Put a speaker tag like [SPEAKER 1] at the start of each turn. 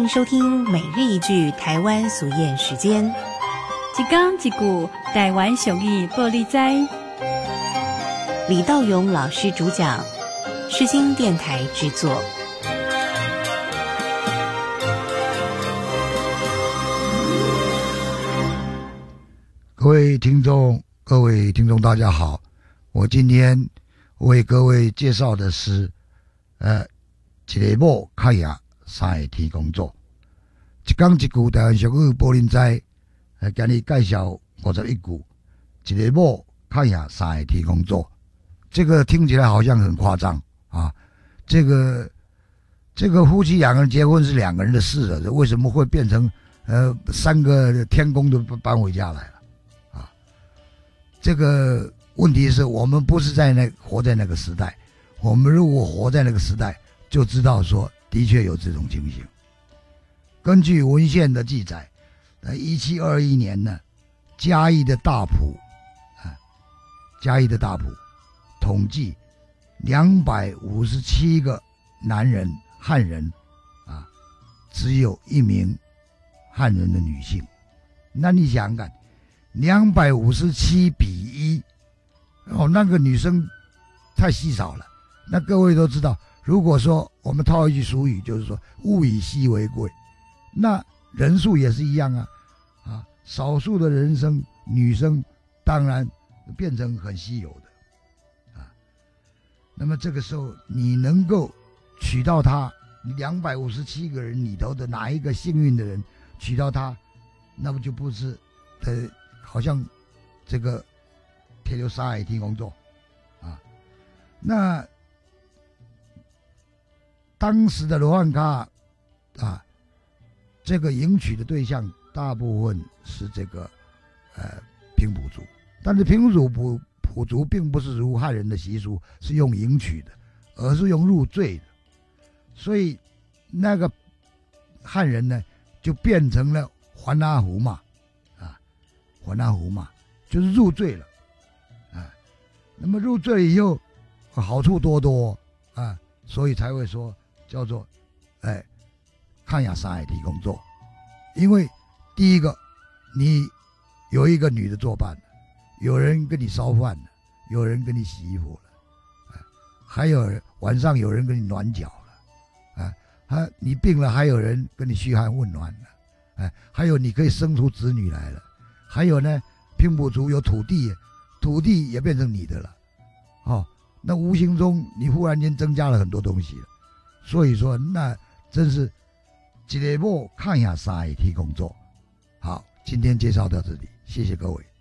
[SPEAKER 1] 迎收听每日一句台湾俗谚时间。
[SPEAKER 2] 一讲一句台湾俗语报你知。
[SPEAKER 1] 李道勇老师主讲，世新电台制作。
[SPEAKER 3] 各位听众大家好，我今天为各位介绍的是一个某看呀三个天公座。一讲一句台湾俗语报恁知，今日介绍51句，一个某看呀三个天公座。这个听起来好像很夸张啊！这个夫妻两个人结婚是两个人的事了，为什么会变成三个天公都搬回家来了啊？这个问题是我们不是活在那个时代，我们如果活在那个时代，就知道说的确有这种情形。根据文献的记载，1721年呢，嘉义的大埔统计257个男人汉人啊，只有一名汉人的女性。那你想想看，257比1，那个女生太稀少了。那各位都知道，如果说我们套一句俗语，就是说物以稀为贵，那人数也是一样啊，少数的女生当然变成很稀有的。那么这个时候你能够娶到她，257个人里头的哪一个幸运的人娶到她，那么就不是好像这个铁流沙海天公座啊。那当时的罗汉咖啊，这个迎娶的对象大部分是这个平埔族，但是平埔族并不是如汉人的习俗是用迎娶的，而是用入赘的，所以那个汉人呢就变成了还阿胡嘛，还阿胡嘛就是入赘了，那么入赘以后好处多多啊，所以才会说叫做看呀三个天公座。因为第一个，你有一个女的作伴，有人跟你烧饭了，有人跟你洗衣服了，还有晚上有人跟你暖脚了，你病了还有人跟你嘘寒问暖了，还有你可以生出子女来了，还有呢，平埔族有土地也变成你的了，那无形中你忽然间增加了很多东西了，所以说那真是一个某看呀三个天公座。好，今天介绍到这里，谢谢各位。